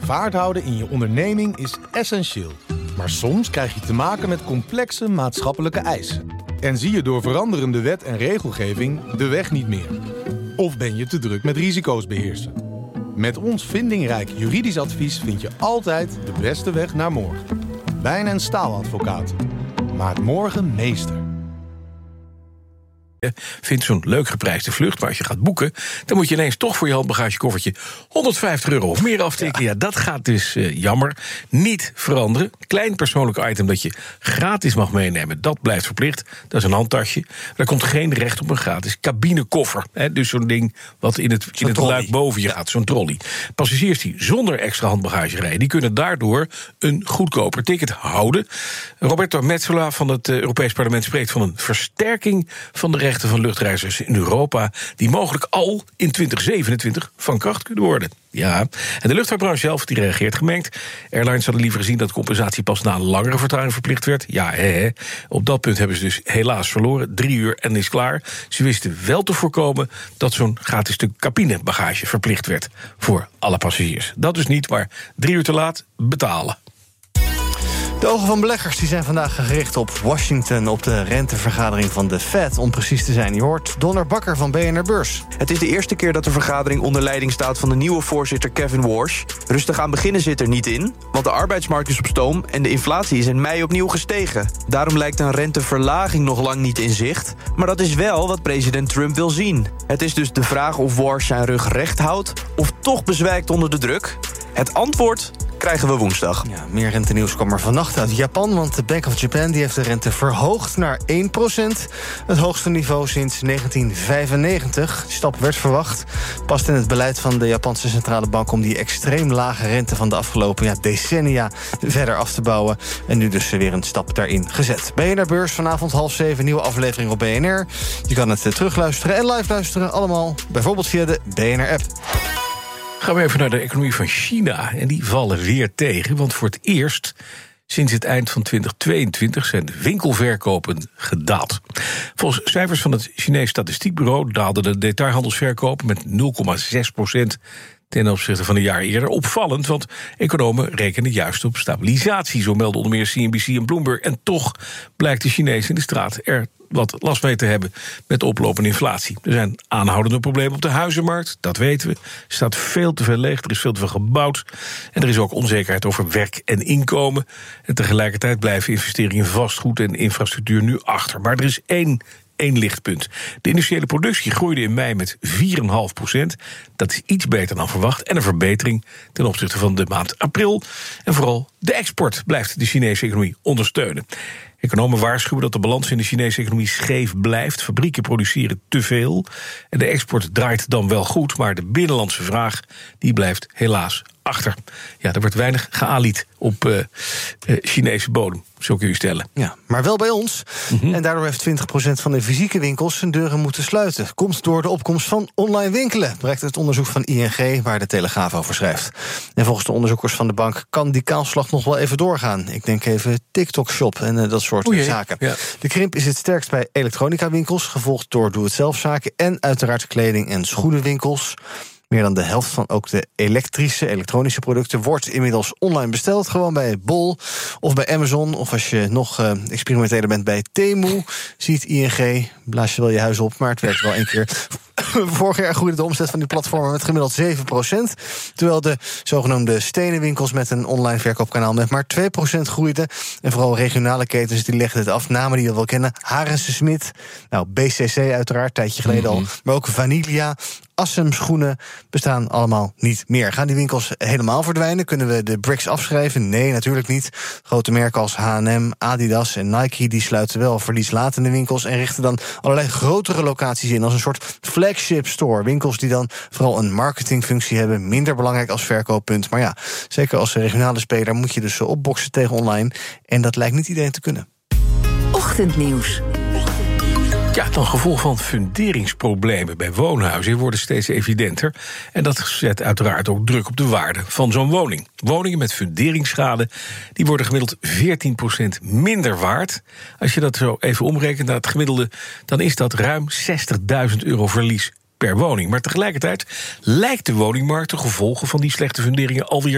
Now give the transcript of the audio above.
vaart houden in je onderneming is essentieel. Maar soms krijg je te maken met complexe maatschappelijke eisen. En zie je door veranderende wet en regelgeving de weg niet meer. Of ben je te druk met risico's beheersen. Met ons vindingrijk juridisch advies vind je altijd de beste weg naar morgen. Wijn- en Staaladvocaten. Maak morgen meester. Vindt zo'n leuk geprijsde vlucht, maar als je gaat boeken, dan moet je ineens toch voor je handbagagekoffertje €150 of meer aftekenen. Ja, dat gaat dus jammer niet veranderen. Klein persoonlijk item dat je gratis mag meenemen, dat blijft verplicht. Dat is een handtasje. Daar komt geen recht op een gratis cabinekoffer. Dus zo'n ding wat in het luik boven je gaat, zo'n trolley. Passagiers die zonder extra handbagage rijden, die kunnen daardoor een goedkoper ticket houden. Roberto Metsola van het Europees Parlement spreekt van een versterking van de rechten van luchtreizigers in Europa, die mogelijk al in 2027 van kracht kunnen worden. Ja, en de luchtvaartbranche zelf die reageert gemengd. Airlines hadden liever gezien dat compensatie pas na een langere vertraging verplicht werd. Ja, op dat punt hebben ze dus helaas verloren. 3 uur en is klaar. Ze wisten wel te voorkomen dat zo'n gratis stuk cabinebagage verplicht werd voor alle passagiers. Dat dus niet, maar 3 uur te laat betalen. De ogen van beleggers die zijn vandaag gericht op Washington, op de rentevergadering van de Fed, om precies te zijn. Je hoort Donner Bakker van BNR Beurs. Het is de eerste keer dat de vergadering onder leiding staat van de nieuwe voorzitter Kevin Warsh. Rustig aan beginnen zit er niet in, want de arbeidsmarkt is op stoom en de inflatie is in mei opnieuw gestegen. Daarom lijkt een renteverlaging nog lang niet in zicht, maar dat is wel wat president Trump wil zien. Het is dus de vraag of Warsh zijn rug recht houdt of toch bezwijkt onder de druk. Het antwoord krijgen we woensdag. Ja, meer rentenieuws kwam er vannacht uit Japan, want de Bank of Japan die heeft de rente verhoogd naar 1%. Het hoogste niveau sinds 1995. Die stap werd verwacht. Past in het beleid van de Japanse centrale bank om die extreem lage rente van de afgelopen decennia verder af te bouwen. En nu dus weer een stap daarin gezet. BNR Beurs vanavond 6:30, nieuwe aflevering op BNR. Je kan het terugluisteren en live luisteren, allemaal bijvoorbeeld via de BNR-app. Gaan we even naar de economie van China. En die vallen weer tegen, want voor het eerst sinds het eind van 2022 zijn de winkelverkopen gedaald. Volgens cijfers van het Chinees Statistiekbureau daalden de detailhandelsverkopen met 0,6% ten opzichte van een jaar eerder. Opvallend, want economen rekenen juist op stabilisatie. Zo melden onder meer CNBC en Bloomberg. En toch blijkt de Chinees in de straat er wat last mee te hebben met oplopende inflatie. Er zijn aanhoudende problemen op de huizenmarkt, dat weten we. Er staat veel te veel leeg, er is veel te veel gebouwd. En er is ook onzekerheid over werk en inkomen. En tegelijkertijd blijven investeringen in vastgoed en infrastructuur nu achter. Maar er is één lichtpunt. De industriële productie groeide in mei met 4,5%. Dat is iets beter dan verwacht. En een verbetering ten opzichte van de maand april. En vooral de export blijft de Chinese economie ondersteunen. Economen waarschuwen dat de balans in de Chinese economie scheef blijft. Fabrieken produceren te veel. En de export draait dan wel goed, maar de binnenlandse vraag die blijft helaas achter. Ja, er wordt weinig gealied op Chinese bodem, zo kun je stellen. Ja, maar wel bij ons. En daardoor heeft 20% van de fysieke winkels zijn deuren moeten sluiten. Komt door de opkomst van online winkelen, blijkt het onderzoek van ING, waar de Telegraaf over schrijft. En volgens de onderzoekers van de bank kan die kaalslag nog wel even doorgaan. Ik denk even TikTok-shop en dat soort zaken. Ja. De krimp is het sterkst bij elektronica-winkels, gevolgd door doe-het-zelf-zaken en uiteraard kleding- en schoenenwinkels. Meer dan de helft van ook de elektronische producten wordt inmiddels online besteld. Gewoon bij Bol of bij Amazon. Of als je nog experimenteler bent bij Temu, ziet ING, blaas je wel je huis op, maar het werkt wel 1 keer. Vorig jaar groeide de omzet van die platformen met gemiddeld 7%. Terwijl de zogenoemde stenen winkels met een online verkoopkanaal met maar 2% groeiden. En vooral regionale ketens die legden het af. Namen die we wel kennen. Harense Smit. Nou, BCC uiteraard, een tijdje geleden al. Maar ook Vanilla. Assem schoenen bestaan allemaal niet meer. Gaan die winkels helemaal verdwijnen? Kunnen we de bricks afschrijven? Nee, natuurlijk niet. Grote merken als H&M, Adidas en Nike die sluiten wel verlieslatende winkels en richten dan allerlei grotere locaties in als een soort flagship store. Winkels die dan vooral een marketingfunctie hebben, minder belangrijk als verkooppunt. Maar ja, zeker als regionale speler moet je dus opboksen tegen online. En dat lijkt niet iedereen te kunnen. Ochtendnieuws. Ja, ten gevolge van funderingsproblemen bij woonhuizen worden steeds evidenter. En dat zet uiteraard ook druk op de waarde van zo'n woning. Woningen met funderingsschade die worden gemiddeld 14% minder waard. Als je dat zo even omrekent naar het gemiddelde, dan is dat ruim €60.000 verlies per woning. Maar tegelijkertijd lijkt de woningmarkt de gevolgen van die slechte funderingen alweer